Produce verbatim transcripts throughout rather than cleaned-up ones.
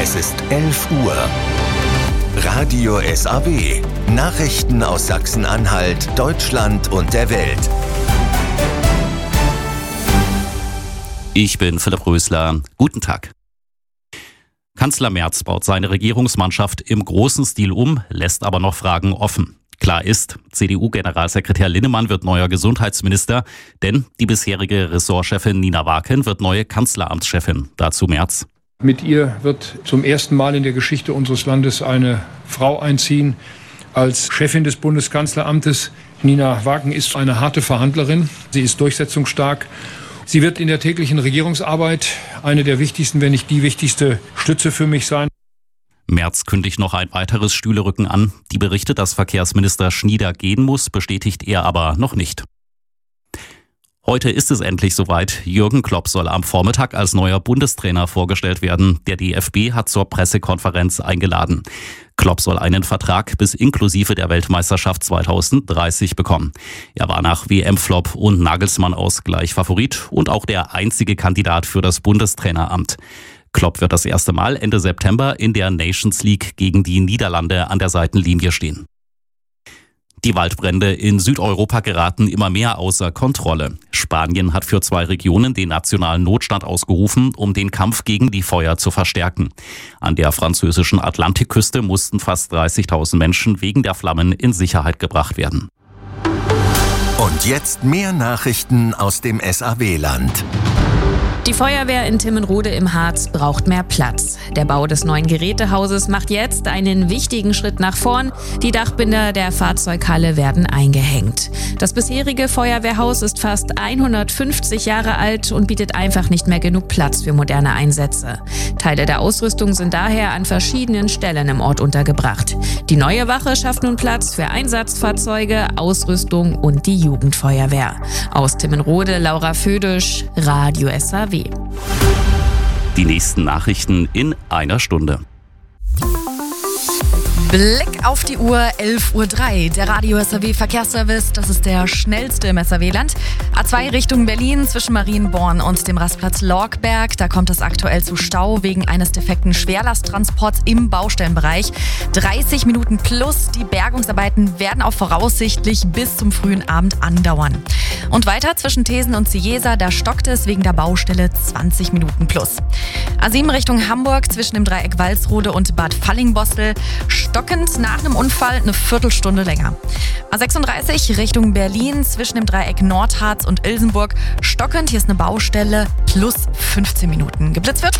Es ist elf Uhr. Radio S A W. Nachrichten aus Sachsen-Anhalt, Deutschland und der Welt. Ich bin Philipp Rösler. Guten Tag. Kanzler Merz baut seine Regierungsmannschaft im großen Stil um, lässt aber noch Fragen offen. Klar ist, C D U-Generalsekretär Linnemann wird neuer Gesundheitsminister, denn die bisherige Ressortchefin Nina Waken wird neue Kanzleramtschefin. Dazu Merz. Mit ihr wird zum ersten Mal in der Geschichte unseres Landes eine Frau einziehen als Chefin des Bundeskanzleramtes. Nina Waken ist eine harte Verhandlerin. Sie ist durchsetzungsstark. Sie wird in der täglichen Regierungsarbeit eine der wichtigsten, wenn nicht die wichtigste Stütze für mich sein. Merz kündigt noch ein weiteres Stühlerücken an. Die Berichte, dass Verkehrsminister Schnieder gehen muss, bestätigt er aber noch nicht. Heute ist es endlich soweit. Jürgen Klopp soll am Vormittag als neuer Bundestrainer vorgestellt werden. Der D F B hat zur Pressekonferenz eingeladen. Klopp soll einen Vertrag bis inklusive der Weltmeisterschaft zweitausenddreißig bekommen. Er war nach W M-Flop und Nagelsmann-Ausgleich Favorit und auch der einzige Kandidat für das Bundestraineramt. Klopp wird das erste Mal Ende September in der Nations League gegen die Niederlande an der Seitenlinie stehen. Die Waldbrände in Südeuropa geraten immer mehr außer Kontrolle. Spanien hat für zwei Regionen den nationalen Notstand ausgerufen, um den Kampf gegen die Feuer zu verstärken. An der französischen Atlantikküste mussten fast dreißigtausend Menschen wegen der Flammen in Sicherheit gebracht werden. Und jetzt mehr Nachrichten aus dem S A W-Land. Die Feuerwehr in Timmenrode im Harz braucht mehr Platz. Der Bau des neuen Gerätehauses macht jetzt einen wichtigen Schritt nach vorn. Die Dachbinder der Fahrzeughalle werden eingehängt. Das bisherige Feuerwehrhaus ist fast hundertfünfzig Jahre alt und bietet einfach nicht mehr genug Platz für moderne Einsätze. Teile der Ausrüstung sind daher an verschiedenen Stellen im Ort untergebracht. Die neue Wache schafft nun Platz für Einsatzfahrzeuge, Ausrüstung und die Jugendfeuerwehr. Aus Timmenrode, Laura Födisch, Radio S A W. Die nächsten Nachrichten in einer Stunde. Blick auf die Uhr, elf Uhr drei. Der Radio S A W Verkehrsservice, das ist der schnellste im S A W-Land. A zwei Richtung Berlin zwischen Marienborn und dem Rastplatz Lorgberg. Da kommt es aktuell zu Stau wegen eines defekten Schwerlasttransports im Baustellenbereich. dreißig Minuten plus. Die Bergungsarbeiten werden auch voraussichtlich bis zum frühen Abend andauern. Und weiter zwischen Thesen und Ciesa, da stockt es wegen der Baustelle zwanzig Minuten plus. A sieben Richtung Hamburg zwischen dem Dreieck Walsrode und Bad Fallingbostel. Stockend nach einem Unfall eine Viertelstunde länger. A sechsunddreißig Richtung Berlin zwischen dem Dreieck Nordharz und Ilsenburg. Stockend, hier ist eine Baustelle, plus fünfzehn Minuten. Geblitzt wird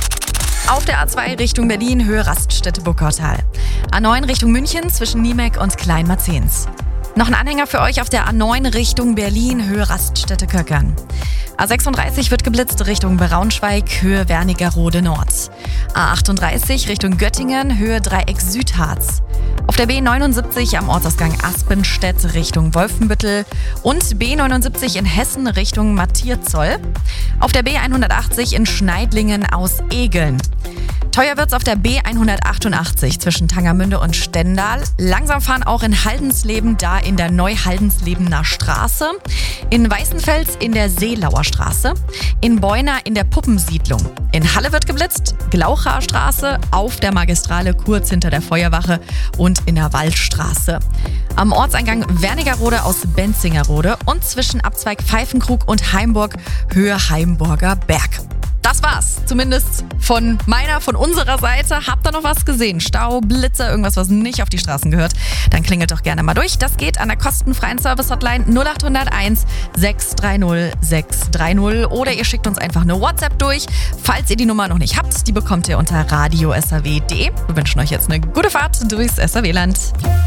auf der A zwei Richtung Berlin, Höhe Raststätte-Burgkortal. A neun Richtung München zwischen Niemek und Kleinmarzens. Noch ein Anhänger für euch auf der A neun Richtung Berlin, Höhe Raststätte-Köckern. A sechsunddreißig wird geblitzt Richtung Braunschweig, Höhe Wernigerode Nord. A achtunddreißig Richtung Göttingen, Höhe Dreieck Südharz. Auf der B neunundsiebzig am Ortsausgang Aspenstedt Richtung Wolfenbüttel und B neunundsiebzig in Hessen Richtung Mattierzoll. Auf der B hundertachtzig in Schneidlingen aus Egeln. Teuer wird's auf der B hundertachtundachtzig zwischen Tangermünde und Stendal. Langsam fahren auch in Haldensleben, da in der Neuhaldenslebener Straße. In Weißenfels in der Seelauer Straße. In Beuna in der Puppensiedlung. In Halle wird geblitzt, Glaucher Straße, auf der Magistrale kurz hinter der Feuerwache und in der Waldstraße. Am Ortseingang Wernigerode aus Benzingerode und zwischen Abzweig Pfeifenkrug und Heimburg, Höhe Heimburger Berg. Das war's, zumindest von meiner, von unserer Seite. Habt ihr noch was gesehen? Stau, Blitze, irgendwas, was nicht auf die Straßen gehört? Dann klingelt doch gerne mal durch. Das geht an der kostenfreien Service-Hotline null acht null eins sechs drei null sechs drei null oder ihr schickt uns einfach eine WhatsApp durch. Falls ihr die Nummer noch nicht habt, die bekommt ihr unter radio s a w punkt d e. Wir wünschen euch jetzt eine gute Fahrt durchs S A W-Land.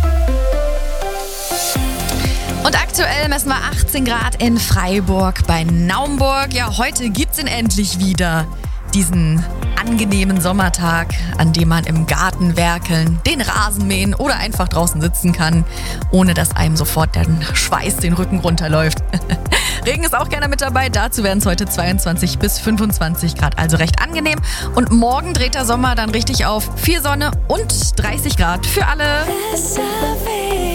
Und aktuell messen wir achtzehn Grad in Freiburg bei Naumburg. Ja, heute gibt's ihn endlich wieder. Diesen angenehmen Sommertag, an dem man im Garten werkeln, den Rasen mähen oder einfach draußen sitzen kann, ohne dass einem sofort der Schweiß den Rücken runterläuft. Regen ist auch gerne mit dabei. Dazu werden es heute zweiundzwanzig bis fünfundzwanzig Grad, also recht angenehm. Und morgen dreht der Sommer dann richtig auf. Viel Sonne und dreißig Grad für alle. S A W.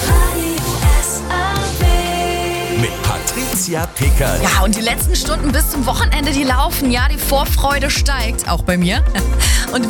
Mit Patricia Pickert. Ja, und die letzten Stunden bis zum Wochenende, die laufen. Ja, die Vorfreude steigt, auch bei mir. Und